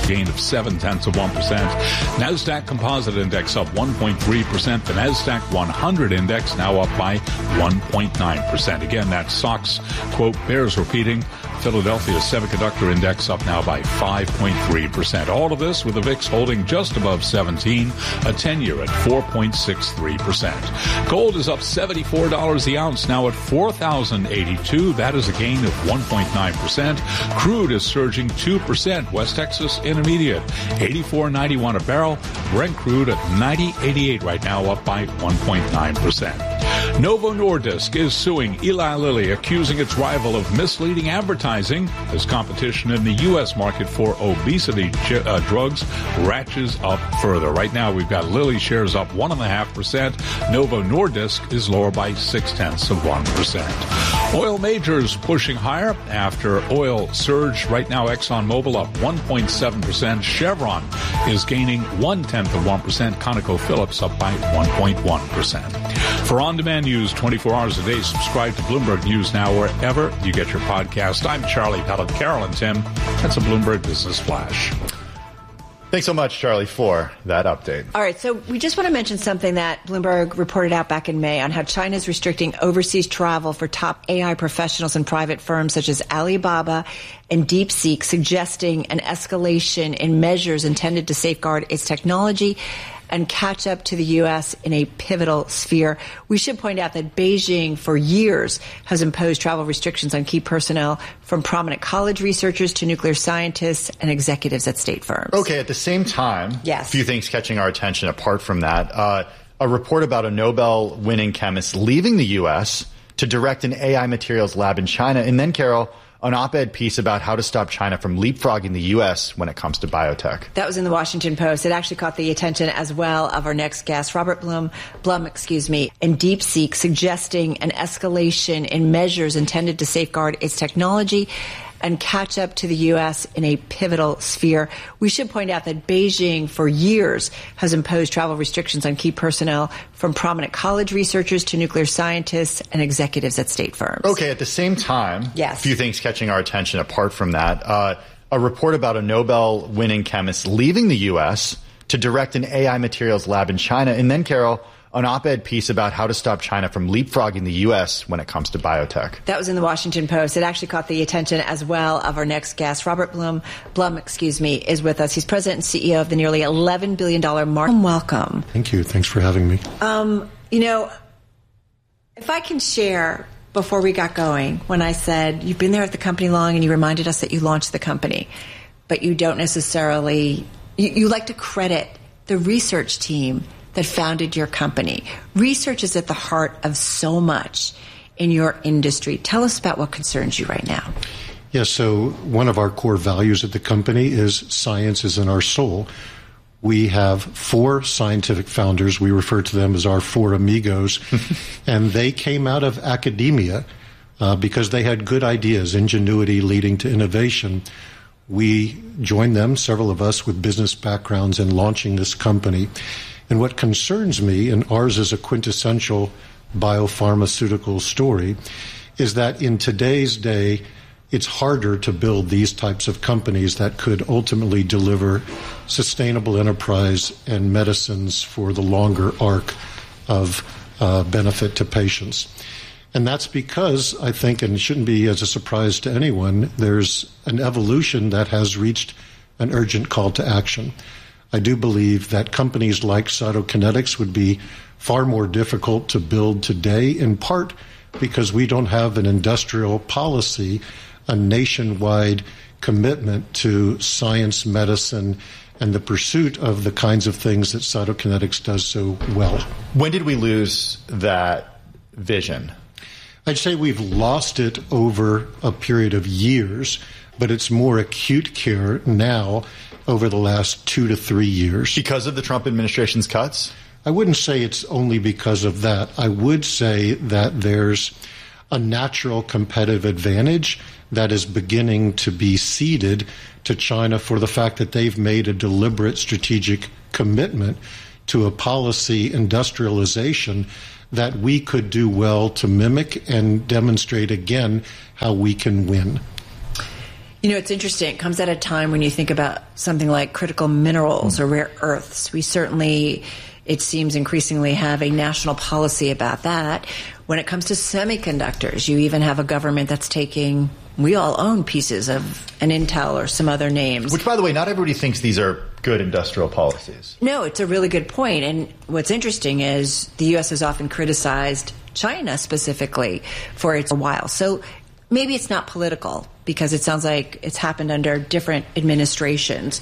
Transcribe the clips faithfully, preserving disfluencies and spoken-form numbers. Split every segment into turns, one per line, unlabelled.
gain of seven tenths of one percent. NASDAQ Composite Index up one point three percent. The NASDAQ one hundred Index now up by one point nine percent. Again, that S O X quote bears repeating. Philadelphia Semiconductor Index up now by five point three percent. All of this with the V I X holding just above seventeen, a ten-year at four point six three percent. Gold is up seventy-four dollars the ounce, now at four thousand eighty-two dollars. That is a gain of one point nine percent. Crude is surging two percent. West Texas Intermediate, eighty-four ninety-one a barrel. Brent crude at ninety eighty-eight right now, up by one point nine percent. Novo Nordisk is suing Eli Lilly, accusing its rival of misleading advertising as competition in the U S market for obesity uh, drugs ratchets up further. Right now, we've got Lilly shares up one point five percent. Novo Nordisk is lower by six tenths of one percent. Oil majors pushing higher after oil surge. Right now, ExxonMobil up one point seven percent. Chevron is gaining one tenth of one percent. ConocoPhillips up by one point one percent. For on-demand news twenty-four hours a day, subscribe to Bloomberg News Now wherever you get your podcast. I'm Charlie Pellet. Carol and Tim, that's a Bloomberg Business Flash.
Thanks so much, Charlie, for that update.
All right, so we just want to mention something that Bloomberg reported out back in May on how China is restricting overseas travel for top A I professionals and private firms such as Alibaba and DeepSeek, suggesting an escalation in measures intended to safeguard its technology and catch up to the U S in a pivotal sphere. We should point out that Beijing for years has imposed travel restrictions on key personnel, from prominent college researchers to nuclear scientists and executives at state firms.
Okay, at the same time,
yes.
a few things catching our attention apart from that. Uh, a report about a Nobel-winning chemist leaving the U S to direct an A I materials lab in China. And then, Carol, an op-ed piece about how to stop China from leapfrogging the U S when it comes to biotech.
That was in the Washington Post. It actually caught the attention as well of our next guest, Robert Blum, Blum, excuse me, and DeepSeek, suggesting an escalation in measures intended to safeguard its technology and catch up to the U S in a pivotal sphere. We should point out that Beijing for years has imposed travel restrictions on key personnel, from prominent college researchers to nuclear scientists and executives at state firms.
Okay, at the same time,
yes.
a few things catching our attention apart from that. Uh, a report about a Nobel-winning chemist leaving the U S to direct an A I materials lab in China. And then, Carol, an op-ed piece about how to stop China from leapfrogging the U S when it comes to biotech.
That was in the Washington Post. It actually caught the attention as well of our next guest. Robert Blum, Blum, excuse me, is with us. He's president and C E O of the nearly eleven billion dollars Market. Welcome.
Thank you. Thanks for having me.
Um, you know, if I can share, before we got going, when I said you've been there at the company long and you reminded us that you launched the company, but you don't necessarily, you, you like to credit the research team that founded your company. Research is at the heart of so much in your industry. Tell us about what concerns you right now.
Yes, so one of our core values at the company is science is in our soul. We have four scientific founders. We refer to them as our four amigos. And they came out of academia uh, because they had good ideas, ingenuity leading to innovation. We joined them, several of us with business backgrounds, in launching this company. And what concerns me, and ours is a quintessential biopharmaceutical story, is that in today's day, it's harder to build these types of companies that could ultimately deliver sustainable enterprise and medicines for the longer arc of uh, benefit to patients. And that's because, I think, and it shouldn't be as a surprise to anyone, there's an evolution that has reached an urgent call to action. I do believe that companies like Cytokinetics would be far more difficult to build today, in part because we don't have an industrial policy, a nationwide commitment to science, medicine, and the pursuit of the kinds of things that Cytokinetics does so well.
When did we lose that vision?
I'd say we've lost it over a period of years, but it's more acute care now over the last two to three years.
Because of the Trump administration's cuts?
I wouldn't say it's only because of that. I would say that there's a natural competitive advantage that is beginning to be ceded to China for the fact that they've made a deliberate strategic commitment to a policy industrialization that we could do well to mimic and demonstrate again how we can win.
You know, it's interesting. It comes at a time when you think about something like critical minerals mm. or rare earths. We certainly, it seems, increasingly have a national policy about that. When it comes to semiconductors, you even have a government that's taking, we all own pieces of an Intel or some other names.
Which, by the way, not everybody thinks these are good industrial policies.
No, it's a really good point. And what's interesting is the U S has often criticized China specifically for its a while. So maybe it's not political because it sounds like it's happened under different administrations.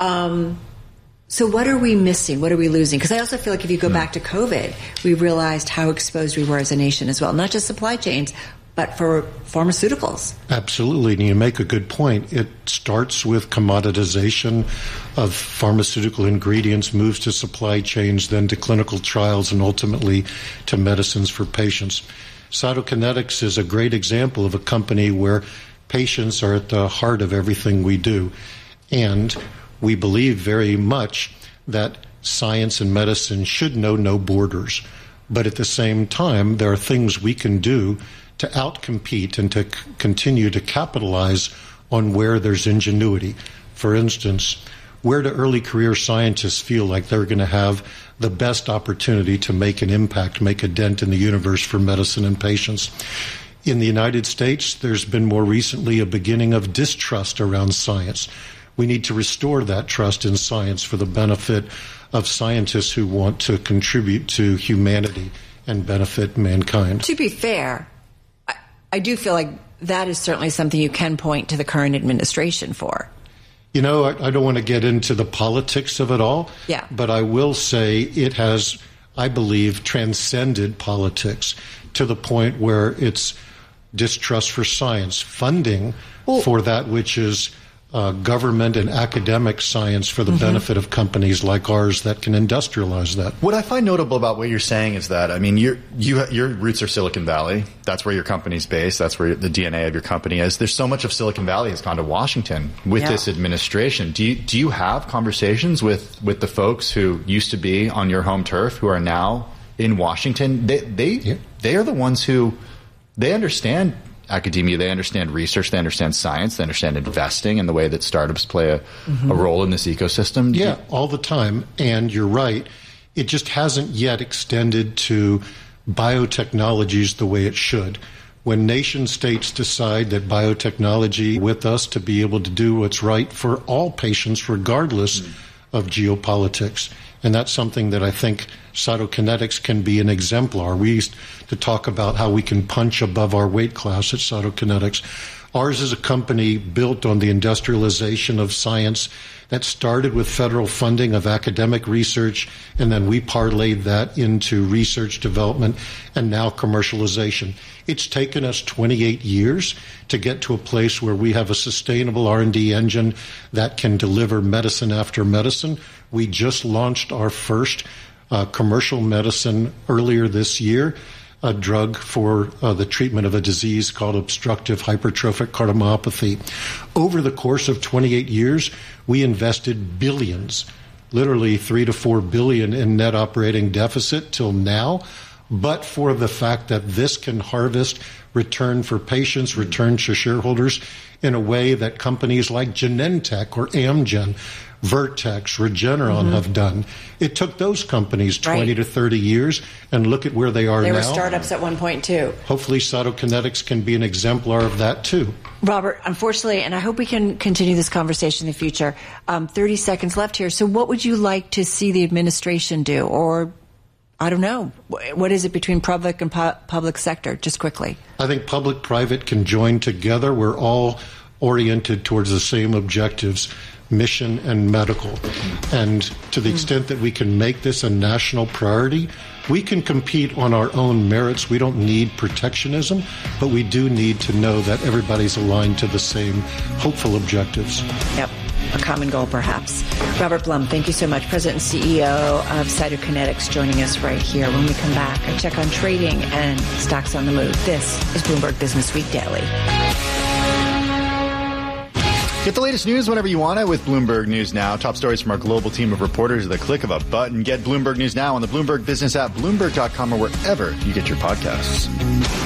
Um, so what are we missing? What are we losing? Because I also feel like if you go mm. back to COVID, we realized how exposed we were as a nation as well, not just supply chains, but for pharmaceuticals.
Absolutely, and you make a good point. It starts with commoditization of pharmaceutical ingredients, moves to supply chains, then to clinical trials, and ultimately to medicines for patients. Cytokinetics is a great example of a company where patients are at the heart of everything we do. And we believe very much that science and medicine should know no borders. But at the same time, there are things we can do to outcompete and to c- continue to capitalize on where there's ingenuity. For instance, where do early career scientists feel like they're going to have the best opportunity to make an impact, make a dent in the universe for medicine and patients? In the United States, there's been more recently a beginning of distrust around science. We need to restore that trust in science for the benefit of scientists who want to contribute to humanity and benefit mankind.
To be fair, I, I do feel like that is certainly something you can point to the current administration for.
You know, I, I don't want to get into the politics of it all,
yeah.
but I will say it has, I believe, transcended politics to the point where it's distrust for science, funding well, for that which is uh, government and academic science for the mm-hmm. benefit of companies like ours that can industrialize that.
What I find notable about what you're saying is that, I mean, you're, you, your roots are Silicon Valley. That's where your company's based. That's where the D N A of your company is. There's so much of Silicon Valley has gone to Washington with yeah. this administration. Do you, do you have conversations with, with the folks who used to be on your home turf who are now in Washington? They, they, yeah. they are the ones who, they understand academia, they understand research, they understand science, they understand investing and the way that startups play a, mm-hmm. a role in this ecosystem.
Yeah, all the time. And you're right. It just hasn't yet extended to biotechnologies the way it should. When nation states decide that biotechnology with us to be able to do what's right for all patients regardless mm-hmm. of geopolitics. And that's something that I think Cytokinetics can be an exemplar. We used to talk about how we can punch above our weight class at Cytokinetics. Ours is a company built on the industrialization of science that started with federal funding of academic research, and then we parlayed that into research development and now commercialization. It's taken us twenty-eight years to get to a place where we have a sustainable R and D engine that can deliver medicine after medicine. We just launched our first uh, commercial medicine earlier this year, a drug for uh, the treatment of a disease called obstructive hypertrophic cardiomyopathy. Over the course of twenty-eight years, we invested billions, literally three to four billion in net operating deficit till now. But for the fact that this can harvest return for patients, return to shareholders in a way that companies like Genentech or Amgen, Vertex, Regeneron mm-hmm. have done. It took those companies twenty right. to thirty years, and look at where they are
they
now.
They were startups at one point, too.
Hopefully Cytokinetics can be an exemplar of that, too.
Robert, unfortunately, and I hope we can continue this conversation in the future, um, thirty seconds left here. So what would you like to see the administration do? Or, I don't know, what is it between public and pu- public sector? Just quickly.
I think public-private can join together. We're all oriented towards the same objectives, mission and medical. And to the extent that we can make this a national priority, we can compete on our own merits. We don't need protectionism, but we do need to know that everybody's aligned to the same hopeful objectives.
Yep. A common goal, perhaps. Robert Blum, thank you so much. President and C E O of Cytokinetics joining us right here. When we come back, a check on trading and stocks on the move. This is Bloomberg Business Week Daily.
Get the latest news whenever you want it with Bloomberg News Now. Top stories from our global team of reporters at the click of a button. Get Bloomberg News Now on the Bloomberg Business app, Bloomberg dot com, or wherever you get your podcasts.